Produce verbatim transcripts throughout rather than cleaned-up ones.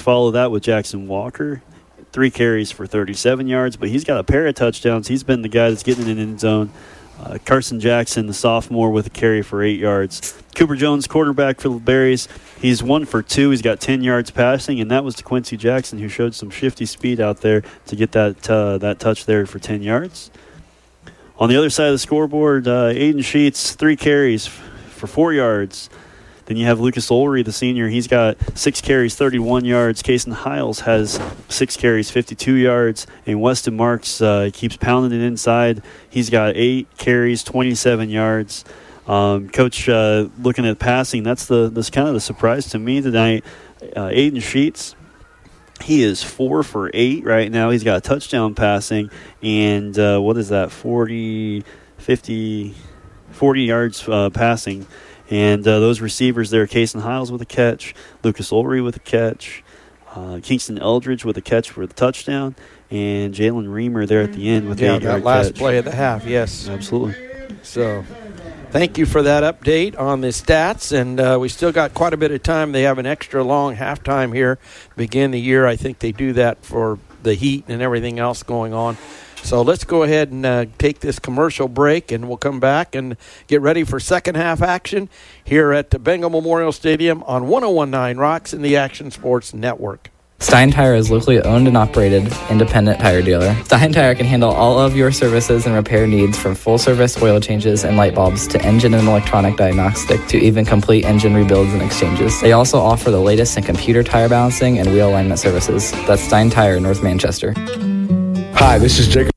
follow that with Jackson Walker. Three carries for thirty-seven yards, but he's got a pair of touchdowns. He's been the guy that's getting in the end zone. Uh, Carson Jackson, the sophomore, with a carry for eight yards. Cooper Jones, quarterback for the Berries, he's one for two. He's got ten yards passing, and that was to Quincy Jackson, who showed some shifty speed out there to get that uh, that touch there for ten yards. On the other side of the scoreboard, uh, Aiden Sheets, three carries f- for four yards. Then you have Lucas Ulrey, the senior. He's got six carries, thirty-one yards. Kason Hiles has six carries, fifty-two yards. And Weston Marks uh, keeps pounding it inside. He's got eight carries, twenty-seven yards. Um, Coach, uh, looking at passing, that's the that's kind of the surprise to me tonight. Uh, Aiden Sheets, he is four for eight right now. He's got a touchdown passing. And uh, what is that, forty, fifty, forty yards uh, passing. And uh, those receivers there, Kason Hiles with a catch, Lucas Ulrey with a catch, uh, Kingston Eldridge with a catch for the touchdown, and Jalen Reamer there at the end with yeah, the eight-yard that last catch. play of the half, yes. Absolutely. So thank you for that update on the stats, and uh, we still got quite a bit of time. They have an extra long halftime here to begin the year. I think they do that for the heat and everything else going on. So let's go ahead and uh, take this commercial break, and we'll come back and get ready for second half action here at the Bengal Memorial Stadium on one oh one point nine Rocks and the Action Sports Network. Stein Tire is locally owned and operated independent tire dealer. Stein Tire can handle all of your services and repair needs, from full-service oil changes and light bulbs to engine and electronic diagnostic to even complete engine rebuilds and exchanges. They also offer the latest in computer tire balancing and wheel alignment services. That's Stein Tire, North Manchester. Hi, this is Jacob.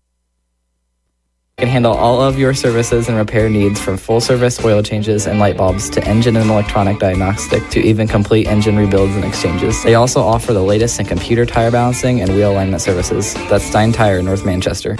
Can handle all of your services and repair needs, from full-service oil changes and light bulbs to engine and electronic diagnostic to even complete engine rebuilds and exchanges. They also offer the latest in computer tire balancing and wheel alignment services. That's Stein Tire, North Manchester.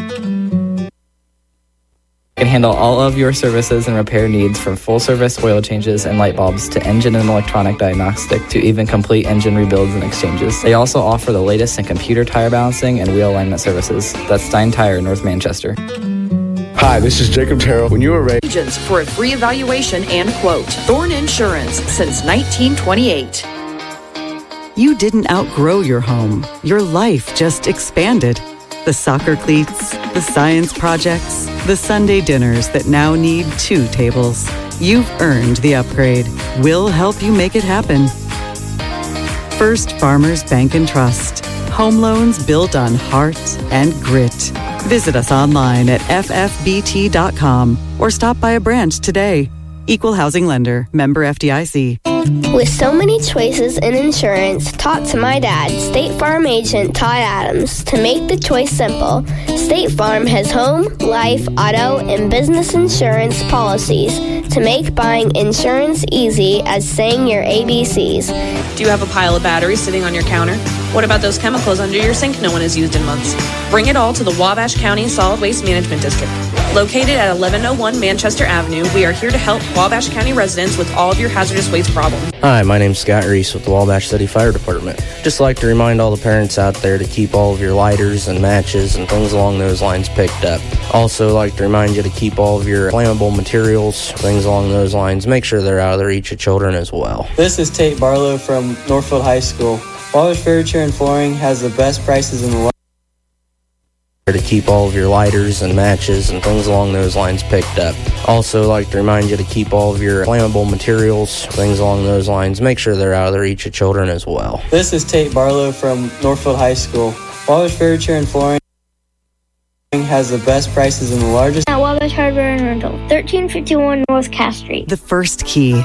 Can handle all of your services and repair needs, from full-service oil changes and light bulbs to engine and electronic diagnostic to even complete engine rebuilds and exchanges. They also offer the latest in computer tire balancing and wheel alignment services. That's Stein Tire, North Manchester. Hi, this is Jacob Terrell. When you are ready Agents for a free evaluation and quote. Thorne Insurance since nineteen twenty-eight. You didn't outgrow your home. Your life just expanded. The soccer cleats, the science projects, the Sunday dinners that now need two tables. You've earned the upgrade. We'll help you make it happen. First Farmers Bank and Trust. Home loans built on heart and grit. Visit us online at f f b t dot com or stop by a branch today. Equal Housing Lender. Member F D I C. With so many choices in insurance, talk to my dad, State Farm agent Todd Adams. To make the choice simple, State Farm has home, life, auto, and business insurance policies to make buying insurance easy as saying your A B Cs. Do you have a pile of batteries sitting on your counter? What about those chemicals under your sink no one has used in months? Bring it all to the Wabash County Solid Waste Management District. Located at eleven oh one Manchester Avenue, we are here to help Wabash County residents with all of your hazardous waste problems. Hi, my name's Scott Reese with the Wabash City Fire Department. Just like to remind all the parents out there to keep all of your lighters and matches and things along those lines picked up. Also like to remind you to keep all of your flammable materials, things along those lines, make sure they're out of the reach of children as well. This is Tate Barlow from Northfield High School. Wabash Furniture and Flooring has the best prices in the world. To keep all of your lighters and matches and things along those lines picked up. Also like to remind you to keep all of your flammable materials, things along those lines, make sure they're out of the reach of children as well. This is Tate Barlow from Northfield High School. Wabash Furniture and Flooring has the best prices in the largest at Wabash Hardware and Rental, thirteen fifty-one North Cass Street. The first key.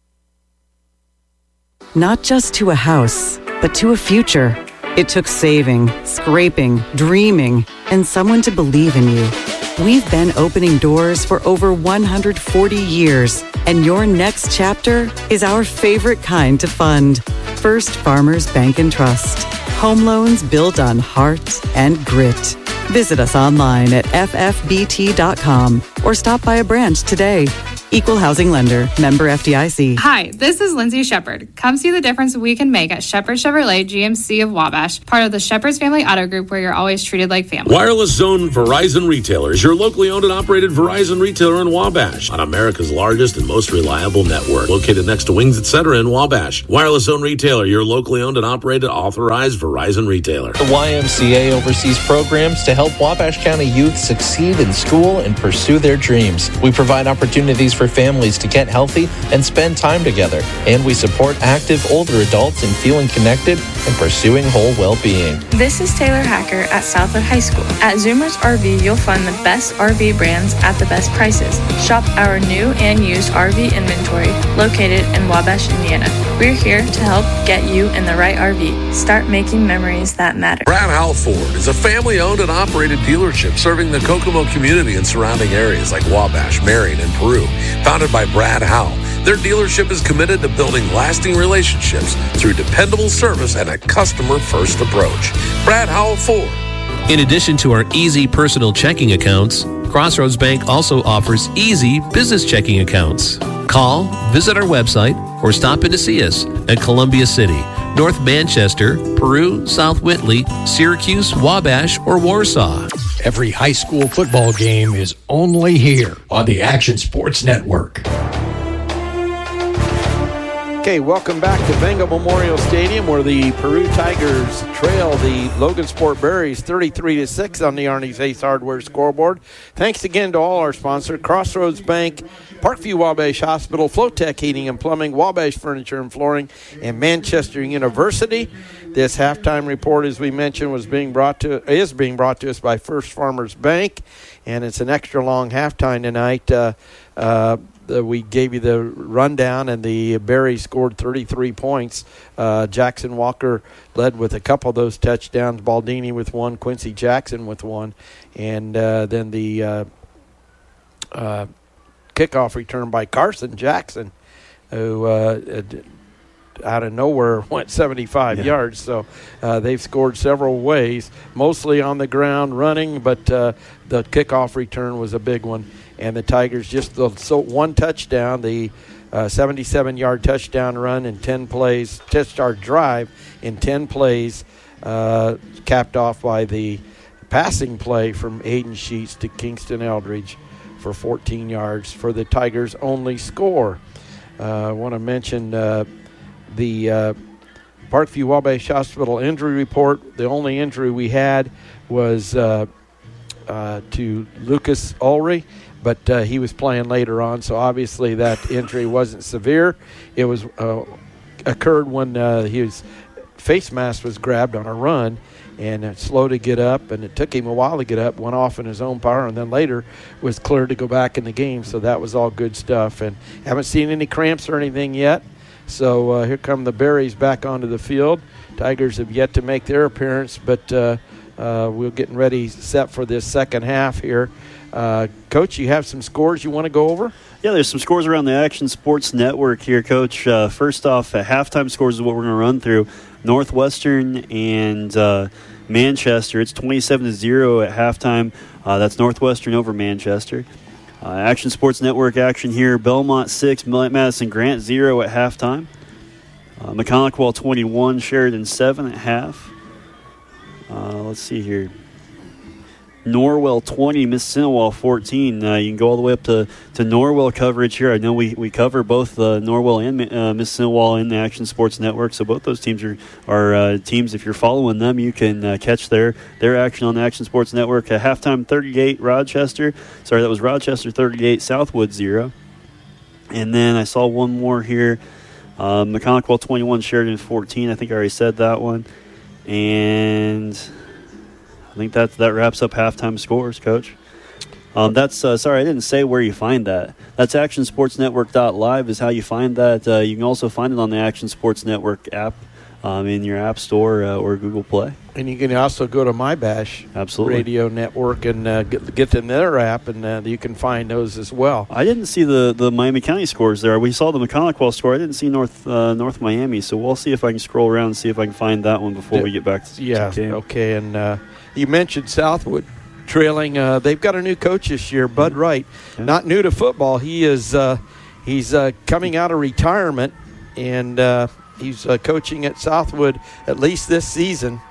Not just to a house, but to a future. It took saving, scraping, dreaming, and someone to believe in you. We've been opening doors for over one hundred forty years, and your next chapter is our favorite kind to fund. First Farmers Bank and Trust. Home loans built on heart and grit. Visit us online at f f b t dot com or stop by a branch today. Equal housing lender. Member F D I C. Hi, this is Lindsay Shepard. Come see the difference we can make at Shepard Chevrolet G M C of Wabash, part of the Shepard's Family Auto Group, where you're always treated like family. Wireless Zone Verizon Retailer is your locally owned and operated Verizon retailer in Wabash on America's largest and most reliable network. Located next to Wings, et cetera in Wabash. Wireless Zone Retailer, your locally owned and operated authorized Verizon retailer. The Y M C A oversees programs to help Wabash County youth succeed in school and pursue their dreams. We provide opportunities for families to get healthy and spend time together. And we support active older adults in feeling connected and pursuing whole well-being. This is Taylor Hacker at Southwood High School. At Zoomers R V, you'll find the best R V brands at the best prices. Shop our new and used R V inventory located in Wabash, Indiana. We're here to help get you in the right R V. Start making memories that matter. Brad Howell Ford is a family-owned and operated dealership serving the Kokomo community and surrounding areas like Wabash, Marion, and Peru. Founded by Brad Howell, their dealership is committed to building lasting relationships through dependable service and a customer-first approach. Brad Howell Ford. In addition to our easy personal checking accounts, Crossroads Bank also offers easy business checking accounts. Call, visit our website, or stop in to see us at Columbia City, North Manchester, Peru, South Whitley, Syracuse, Wabash, or Warsaw. Every high school football game is only here on the Action Sports Network. Okay, welcome back to Bengal Memorial Stadium, where the Peru Tigers trail the Logansport Berries thirty-three to six on the Arnie's Ace Hardware scoreboard. Thanks again to all our sponsors: Crossroads Bank, Parkview Wabash Hospital, Flowtech Heating and Plumbing, Wabash Furniture and Flooring, and Manchester University. This halftime report, as we mentioned, was being brought to is being brought to us by First Farmers Bank, and it's an extra long halftime tonight. Uh, uh, We gave you the rundown, and the Berries scored thirty-three points. Uh, Jackson Walker led with a couple of those touchdowns, Baldini with one, Quincy Jackson with one, and uh, then the uh, uh, kickoff return by Carson Jackson, who uh, out of nowhere went seventy-five yeah. yards. So uh, they've scored several ways, mostly on the ground running, but uh, the kickoff return was a big one. And the Tigers just the so one touchdown, the uh, seventy-seven-yard touchdown run in ten plays, touchdown drive in ten plays, uh, capped off by the passing play from Aiden Sheets to Kingston Eldridge for fourteen yards for the Tigers' only score. Uh, I want to mention uh, the uh, Parkview Wabash Hospital injury report. The only injury we had was uh, uh, to Lucas Ulrey, but uh, he was playing later on, so obviously that injury wasn't severe. It was uh, occurred when uh, his face mask was grabbed on a run, and it's slow to get up, and it took him a while to get up, went off in his own power, and then later was cleared to go back in the game, so that was all good stuff. And haven't seen any cramps or anything yet, so uh, here come the Berries back onto the field. Tigers have yet to make their appearance, but uh, uh, we're getting ready, set for this second half here. Uh, Coach, you have some scores you want to go over? Yeah, there's some scores around the Action Sports Network here, Coach. Uh, first off, uh, halftime scores is what we're going to run through. Northwestern and uh, Manchester, it's twenty-seven to zero at halftime. Uh, that's Northwestern over Manchester. Uh, Action Sports Network action here. Belmont six, Madison Grant zero at halftime. Uh, McConaughey twenty-one, Sheridan seven at half. Uh, let's see here. Norwell twenty, Mississinewa fourteen. Uh, you can go all the way up to, to Norwell coverage here. I know we, we cover both uh, Norwell and uh, Mississinewa in the Action Sports Network, so both those teams are, are uh, teams. If you're following them, you can uh, catch their, their action on the Action Sports Network. At halftime, thirty-eight, Rochester. Sorry, that was Rochester thirty-eight, Southwood zero. And then I saw one more here. Uh, McConaughey twenty-one, Sheridan fourteen. I think I already said that one. And I think that that wraps up halftime scores, Coach. Um, that's uh, sorry, I didn't say where you find that. That's action sports network dot live is how you find that. Uh, you can also find it on the Action Sports Network app um, in your App Store uh, or Google Play. And you can also go to MyBash Absolutely. Radio Network and uh, get, get in their app, and uh, you can find those as well. I didn't see the, the Miami County scores there. We saw the McConaughey score. I didn't see North uh, North Miami, so we'll see if I can scroll around and see if I can find that one before D- we get back to yeah, the game. Okay, and uh, you mentioned Southwood trailing. Uh, they've got a new coach this year, Bud Wright. Okay. Not new to football. He is uh, he's uh, coming out of retirement, and uh, he's uh, coaching at Southwood at least this season.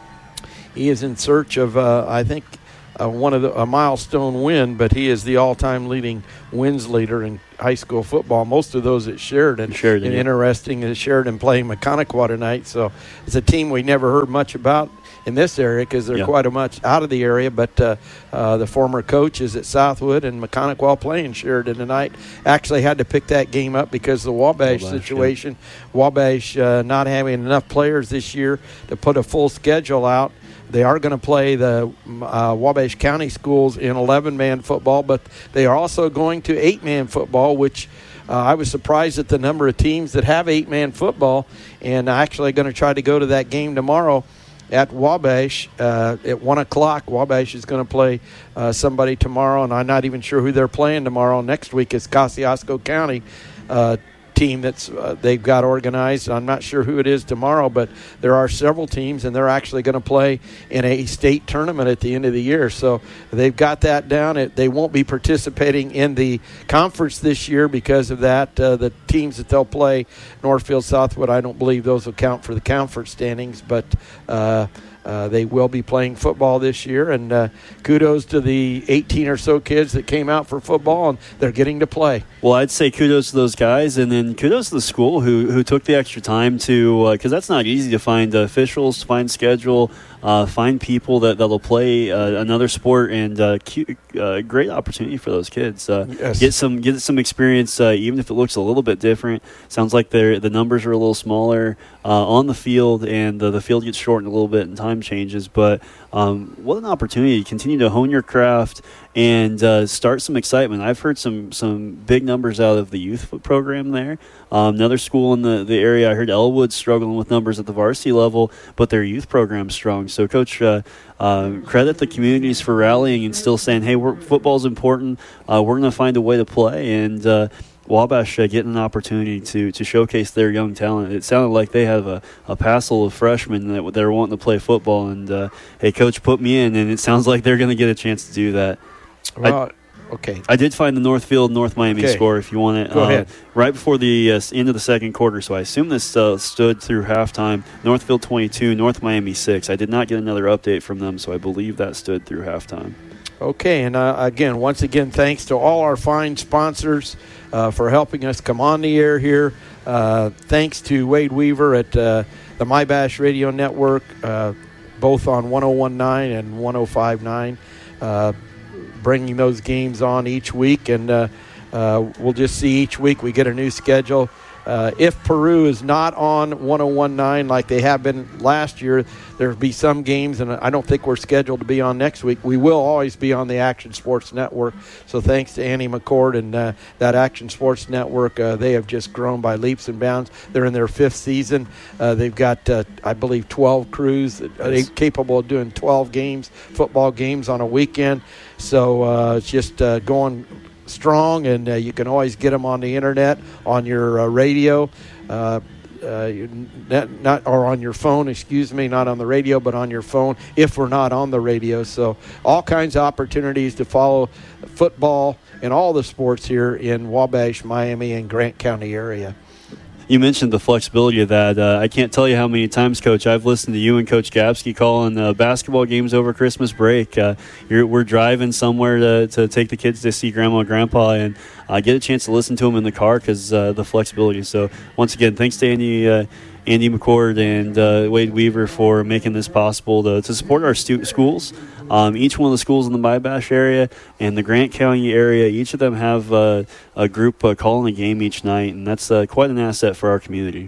He is in search of, uh, I think, uh, one of the, a milestone win, but he is the all-time leading wins leader in high school football. Most of those at Sheridan. Sheridan and yeah. Interesting is Sheridan playing Mechanicawa tonight, so it's a team we never heard much about in this area because they're yeah. quite a much out of the area, but uh, uh, the former coach is at Southwood and Mechanicawa playing Sheridan tonight. Actually had to pick that game up because of the Wabash, Wabash situation. Yeah. Wabash uh, not having enough players this year to put a full schedule out. They are going to play the uh, Wabash County schools in eleven-man football, but they are also going to eight-man football, which uh, I was surprised at the number of teams that have eight-man football, and I'm actually going to try to go to that game tomorrow at Wabash uh, at one o'clock. Wabash is going to play uh, somebody tomorrow, and I'm not even sure who they're playing tomorrow. Next week is Kosciuszko County uh, team that's uh, they've got organized. I'm not sure who it is tomorrow, but there are several teams, and they're actually going to play in a state tournament at the end of the year. So they've got that down. It, they won't be participating in the conference this year because of that. Uh, the teams that they'll play, Northfield, Southwood, I don't believe those will count for the conference standings, but uh, Uh, they will be playing football this year, and uh, kudos to the eighteen or so kids that came out for football, and they're getting to play. Well, I'd say kudos to those guys, and then kudos to the school who who took the extra time to, because uh, that's not easy to find uh, officials, find schedule, uh, find people that that'll play uh, another sport, and uh, cute, uh, great opportunity for those kids. Uh, yes. Get some get some experience, uh, even if it looks a little bit different. Sounds like the the numbers are a little smaller uh, on the field, and uh, the field gets shortened a little bit in time changes, but um, what an opportunity to continue to hone your craft and uh, start some excitement. I've heard some some big numbers out of the youth program there. Um, another school in the, the area, I heard Elwood's struggling with numbers at the varsity level, but their youth program's strong. So, Coach, uh, uh, credit the communities for rallying and still saying, hey, we're, football's important. Uh, we're going to find a way to play, and uh, Wabash uh, getting an opportunity to, to showcase their young talent. It sounded like they have a, a passel of freshmen that they're wanting to play football, and uh, hey, Coach, put me in, and it sounds like they're going to get a chance to do that. Well, I, okay. I did find the Northfield North Miami okay. score if you want it. Go uh, ahead. Right before the uh, end of the second quarter, so I assume this uh, stood through halftime. Northfield twenty-two, North Miami six. I did not get another update from them, so I believe that stood through halftime. Okay, and uh, again, once again, thanks to all our fine sponsors uh, for helping us come on the air here. Uh, thanks to Wade Weaver at uh, the MyBash Radio Network, uh, both on one oh one point nine and one oh five point nine, uh, bringing those games on each week. And uh, uh, we'll just see each week we get a new schedule. Uh, if Peru is not on one oh one point nine like they have been last year, there'll be some games, and I don't think we're scheduled to be on next week. We will always be on the Action Sports Network. So thanks to Annie McCord and uh, that Action Sports Network. Uh, they have just grown by leaps and bounds. They're in their fifth season. Uh, they've got, uh, I believe, twelve crews that are capable of doing twelve games, football games on a weekend. So uh, it's just uh, going strong, and uh, you can always get them on the internet, on your uh, radio, uh, uh, not, not or on your phone, excuse me, not on the radio, but on your phone if we're not on the radio. So all kinds of opportunities to follow football and all the sports here in Wabash, Miami, and Grant County area. You mentioned the flexibility of that. Uh, I can't tell you how many times, Coach, I've listened to you and Coach Gapsky calling uh, basketball games over Christmas break. Uh, you're, we're driving somewhere to, to take the kids to see Grandma and Grandpa, and I uh, get a chance to listen to them in the car because uh, the flexibility. So, once again, thanks to Andy, uh, Andy McCord and uh, Wade Weaver for making this possible to, to support our stu- schools. Um, each one of the schools in the MyBash area and the Grant County area, each of them have uh, a group uh, calling a game each night, and that's uh, quite an asset for our community.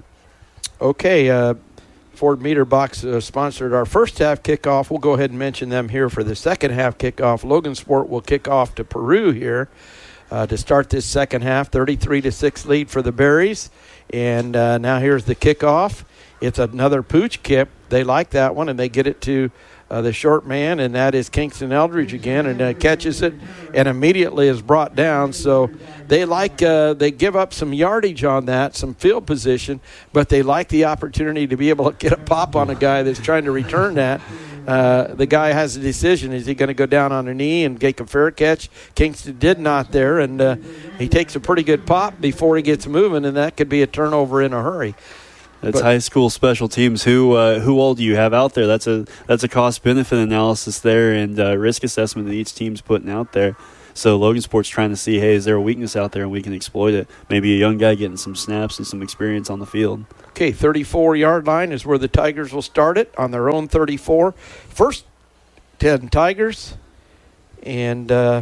Okay, uh, Ford Meter Box uh, sponsored our first half kickoff. We'll go ahead and mention them here for the second half kickoff. Logan Sport will kick off to Peru here uh, to start this second half, thirty-three to six lead for the Berries. And uh, now here's the kickoff. It's another pooch kip. They like that one, and they get it to uh, the short man, and that is Kingston Eldridge again, and uh, catches it and immediately is brought down. So they like uh, they give up some yardage on that, some field position, but they like the opportunity to be able to get a pop on a guy that's trying to return that. uh, the guy has a decision. Is he going to go down on a knee and take a fair catch? Kingston did not there, and uh, he takes a pretty good pop before he gets moving, and that could be a turnover in a hurry. That's But- high school special teams. Who uh, who all do you have out there? That's a that's a cost benefit analysis there and uh, risk assessment that each team's putting out there. So Logan Sports trying to see, hey, is there a weakness out there and we can exploit it? Maybe a young guy getting some snaps and some experience on the field. Okay, thirty-four-yard line is where the Tigers will start it on their own thirty-four. First ten Tigers, and uh,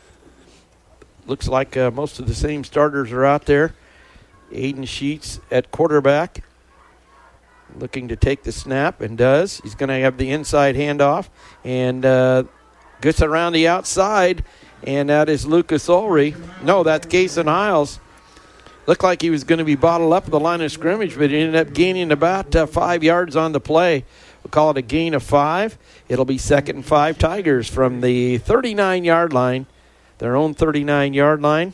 looks like uh, most of the same starters are out there. Aiden Sheets at quarterback, looking to take the snap, and does. He's going to have the inside handoff, and uh, gets around the outside, and that is Lucas Ulrey. No, that's Kason Hiles. Looked like he was going to be bottled up at the line of scrimmage, but he ended up gaining about uh, five yards on the play. We'll call it a gain of five. It'll be second and five Tigers from the thirty-nine-yard line, their own thirty-nine-yard line.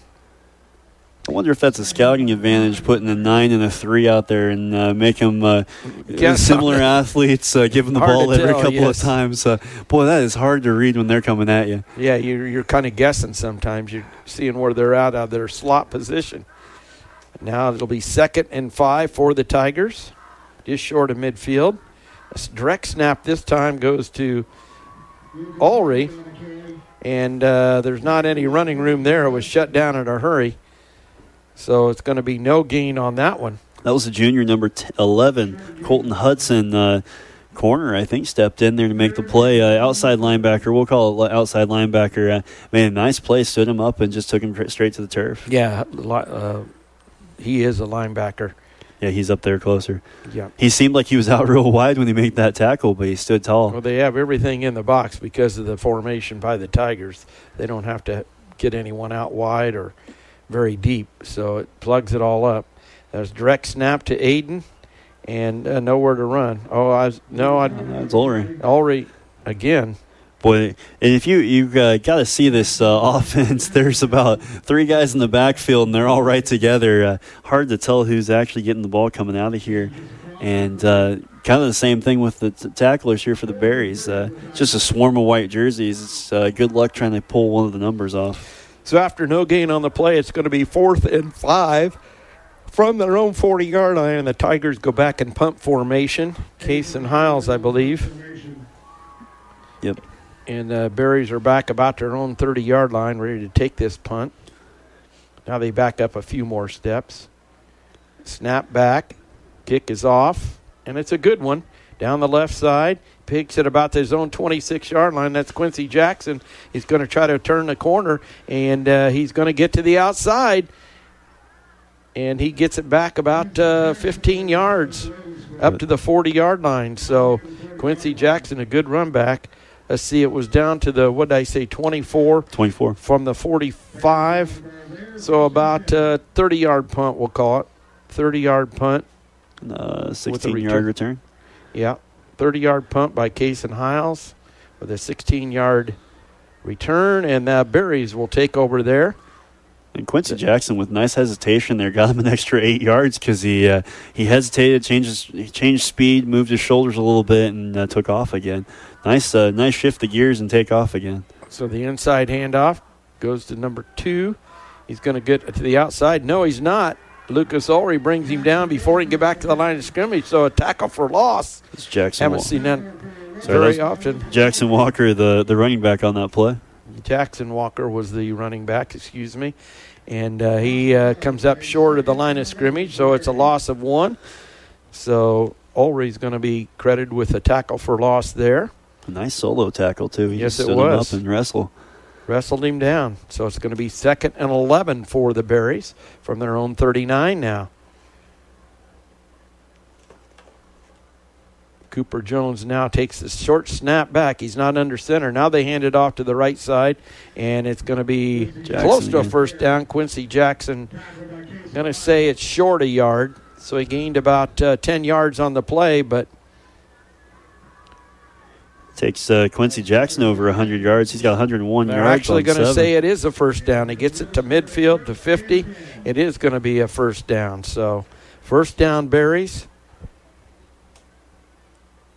I wonder if that's a scouting advantage, putting a nine and a three out there and uh, make them uh, similar athletes, uh, give them the Hard ball to every tell, couple yes. of times. Uh, boy, that is hard to read when they're coming at you. Yeah, you're, you're kind of guessing sometimes. You're seeing where they're at out of their slot position. Now it'll be second and five for the Tigers, just short of midfield. A direct snap this time goes to Ulrey, and uh, there's not any running room there. It was shut down in a hurry, so it's going to be no gain on that one. That was the junior number t- eleven, Colton Hudson, uh, corner, I think, stepped in there to make the play. Uh, outside linebacker, we'll call it outside linebacker, uh, made a nice play, stood him up, and just took him straight to the turf. Yeah, uh, he is a linebacker. Yeah, he's up there closer. Yeah. He seemed like he was out real wide when he made that tackle, but he stood tall. Well, they have everything in the box because of the formation by the Tigers. They don't have to get anyone out wide or very deep, so it plugs it all up. There's direct snap to Aiden, and uh, nowhere to run. Oh, I was, no, I. That's Ulrey. Ulrey again. Boy, and if you you uh, got to see this uh, offense, there's about three guys in the backfield, and they're all right together. Uh, hard to tell who's actually getting the ball coming out of here. And uh, kind of the same thing with the t- tacklers here for the Berries. Uh, just a swarm of white jerseys. It's uh, good luck trying to pull one of the numbers off. So after no gain on the play, it's going to be fourth and five from their own forty-yard line, and the Tigers go back in punt formation. Case and Hiles, I believe. Yep. And uh, Berries are back about their own thirty-yard line, ready to take this punt. Now they back up a few more steps. Snap back. Kick is off, and it's a good one. Down the left side. Picks it about his own twenty-six-yard line. That's Quincy Jackson. He's going to try to turn the corner, and uh, he's going to get to the outside. And he gets it back about uh, fifteen yards up to the forty-yard line. So Quincy Jackson, a good run back. Let's see, it was down to the, what did I say, twenty-four? twenty-four. From the forty-five. So about a thirty-yard punt, we'll call it. thirty-yard punt. Uh, sixteen-yard return. Yeah, thirty-yard punt by Case and Hiles with a sixteen-yard return. And uh, Berries will take over there. And Quincy Jackson, with nice hesitation there, got him an extra eight yards because he uh, he hesitated, changed his, he changed speed, moved his shoulders a little bit, and uh, took off again. Nice, uh, nice shift the gears and take off again. So the inside handoff goes to number two. He's going to get to the outside. No, he's not. Lucas Ulrey brings him down before he can get back to the line of scrimmage. So a tackle for loss. It's Jackson. Haven't Wa- seen that Sorry, very that often. Jackson Walker, the, the running back on that play. Jackson Walker was the running back, excuse me. And uh, he uh, comes up short of the line of scrimmage, so it's a loss of one. So Ulrey's going to be credited with a tackle for loss there. A nice solo tackle, too. He Yes, just it stood was. him up and wrestled. Wrestled him down. So it's going to be second and eleven for the Berries from their own thirty-nine now. Cooper Jones now takes the short snap back. He's not under center. Now they hand it off to the right side, and it's going to be Jackson close to a again. first down. Quincy Jackson going to say it's short a yard. So he gained about uh, ten yards on the play, but Takes uh, Quincy Jackson over one hundred yards. He's got one hundred one they're yards. actually on going to seven. say it is a first down. He gets it to midfield to fifty. It is going to be a first down. So first down, Berries.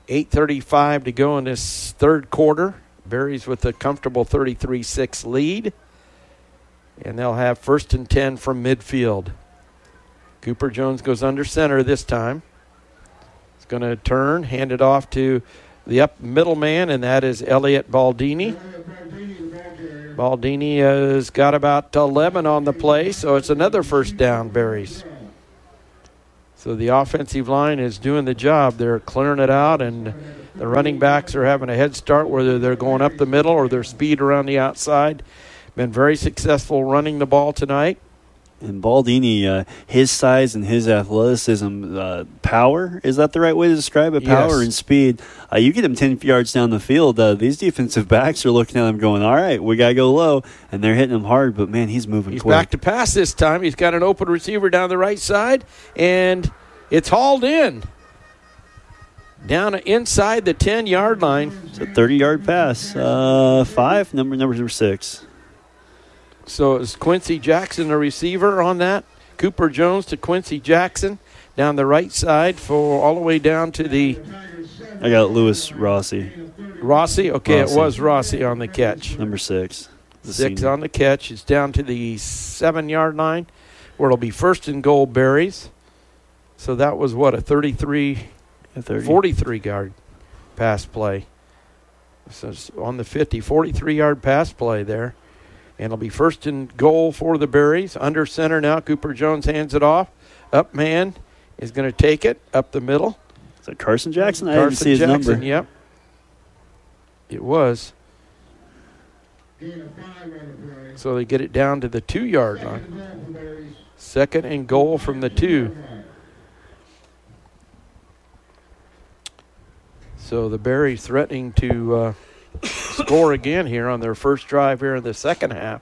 eight thirty-five to go in this third quarter. Berries with a comfortable thirty-three six lead. And they'll have first and ten from midfield. Cooper Jones goes under center this time. He's going to turn, hand it off to the up middle man, and that is Elliot Baldini. Baldini has got about eleven on the play, so it's another first down, Berries. So the offensive line is doing the job. They're clearing it out, and the running backs are having a head start, whether they're going up the middle or their speed around the outside. Been very successful running the ball tonight. And Baldini, uh, his size and his athleticism, uh, power, is that the right way to describe it? Power Yes. and speed. Uh, you get him ten yards down the field, uh, these defensive backs are looking at him going, all right, we got to go low, and they're hitting him hard, but, man, he's moving He's quick. back to pass this time. He's got an open receiver down the right side, and it's hauled in. Down inside the ten-yard line. It's a thirty-yard pass. Uh, five, number number six. So it's Quincy Jackson, the receiver on that. Cooper Jones to Quincy Jackson down the right side for all the way down to the... I got Lewis Rossi. Rossi? Okay, Rossi. It was Rossi on the catch. Number six. The Six senior. on the catch. It's down to the seven-yard line where it'll be first and goal, Berries. So that was, what, a thirty-three, forty-three-yard pass play. So it's on the fifty, forty-three-yard pass play there. And it'll be first and goal for the Berries. Under center now. Cooper Jones hands it off. Up man is going to take it up the middle. Is that Carson Jackson? I Carson didn't see his Jackson, number. Yep. It was. So they get it down to the two-yard line. Second and goal from the two. So the Berries threatening to uh, score again here on their first drive here in the second half.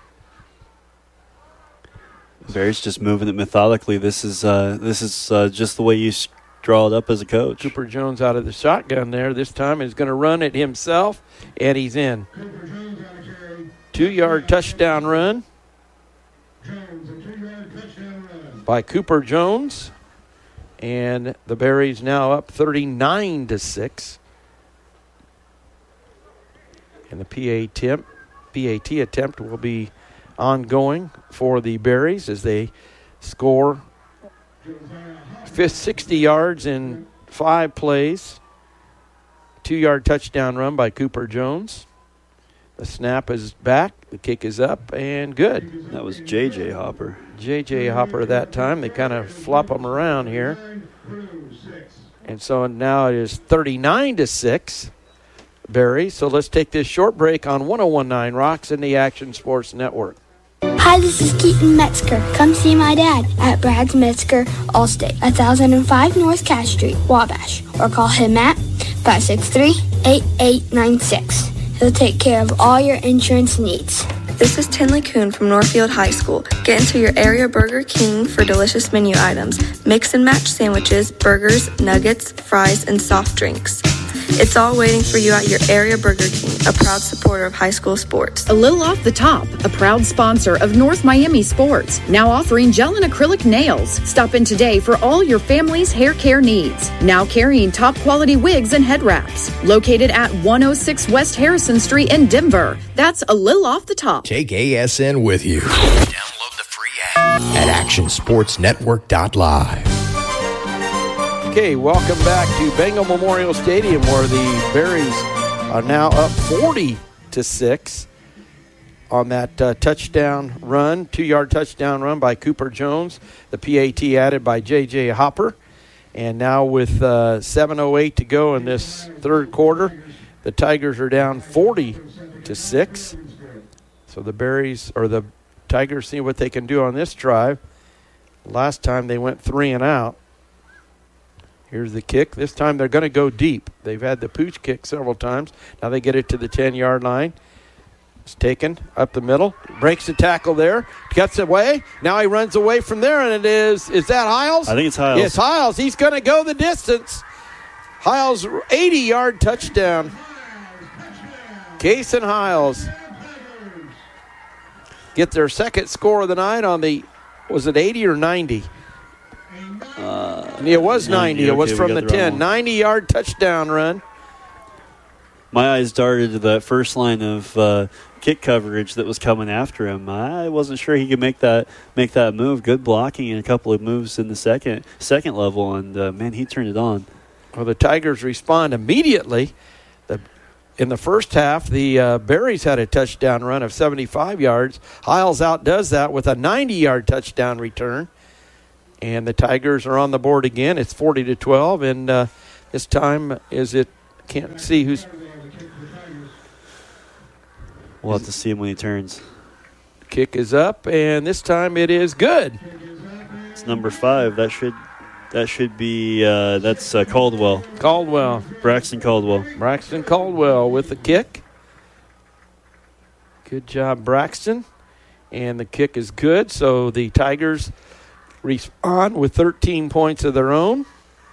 Berries just moving it methodically. This is uh, this is uh, just the way you s- draw it up as a coach. Cooper Jones out of the shotgun there. This time he's going to run it himself, and he's in. Two-yard touchdown run by Cooper Jones. And the Berries now up thirty-nine to six. And the P A attempt, P A T attempt will be ongoing for the Berries as they score sixty yards in five plays. Two-yard touchdown run by Cooper Jones. The snap is back. The kick is up and good. That was J J Hopper. J J Hopper that time. They kind of flop them around here. And so now it is thirty-nine to six. Barry. So let's take this short break on one oh one point nine Rocks and the Action Sports Network. Hi, this is Keaton Metzger. Come see my dad at Brad's Metzger Allstate, one thousand five North Cass Street, Wabash. Or call him at five six three, eight eight nine six. He'll take care of all your insurance needs. This is Tinley Kuhn from Northfield High School. Get into your area Burger King for delicious menu items. Mix and match sandwiches, burgers, nuggets, fries, and soft drinks. It's all waiting for you at your area Burger King, a proud supporter of high school sports. A Little Off the Top, a proud sponsor of North Miami Sports, now offering gel and acrylic nails. Stop in today for all your family's hair care needs. Now carrying top quality wigs and head wraps. Located at one oh six West Harrison Street in Denver. That's A Little Off the Top. Take A S N with you. Download the free app at action sports network dot live. Okay, welcome back to Bengal Memorial Stadium, where the Berries are now up forty to six on that uh, touchdown run, two-yard touchdown run by Cooper Jones. The P A T added by J J Hopper. And now with uh, seven oh eight to go in this third quarter, the Tigers are down forty to six. So the Berries, or the Tigers, see what they can do on this drive. Last time they went three and out. Here's the kick. This time they're going to go deep. They've had the pooch kick several times. Now they get it to the ten-yard line. It's taken up the middle. Breaks the tackle there. Gets away. Now he runs away from there, and it is, is that Hiles? I think it's Hiles. It's Hiles. He's going to go the distance. Hiles, eighty-yard touchdown. Kason Hiles get their second score of the night on the, was it eighty or ninety? Uh, It was ninety. ninety. It was Okay, we from got the the wrong ten. one. ninety-yard touchdown run. My eyes darted to that first line of uh, kick coverage that was coming after him. I wasn't sure he could make that make that move. Good blocking and a couple of moves in the second second level, and uh, man, he turned it on. Well, the Tigers respond immediately. The, in the first half, the uh, Berries had a touchdown run of seventy-five yards. Hiles outdoes that with a ninety-yard touchdown return. And the Tigers are on the board again. It's forty to twelve, and uh, this time is it, can't see who's. We'll have to see him when he turns. Kick is up, and this time it is good. It's number five. That should that should be uh, that's uh, Caldwell. Caldwell. Braxton Caldwell. Braxton Caldwell with the kick. Good job, Braxton. And the kick is good, so the Tigers respond with thirteen points of their own.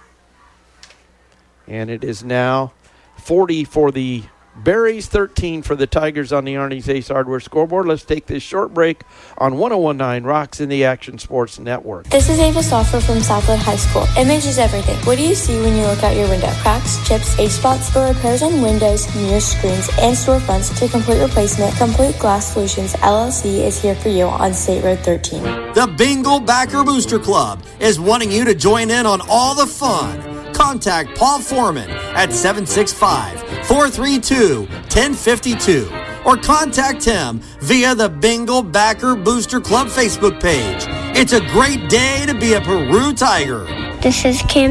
And it is now forty for the Berries, thirteen for the Tigers on the Arnie's Ace Hardware scoreboard. Let's take this short break on one oh one point nine Rocks in the Action Sports Network. This is Ava Stoffer from Southwood High School. Image is everything. What do you see when you look out your window? Cracks, chips, age spots? For repairs on windows, mirror screens, and storefronts to complete replacement, Complete Glass Solutions L L C is here for you on State Road thirteen. The Bingle Backer Booster Club is wanting you to join in on all the fun. Contact Paul Foreman at seven six five, four three two, one zero five two or contact him via the Bingle Backer Booster Club Facebook page. It's a great day to be a Peru Tiger. This is Cam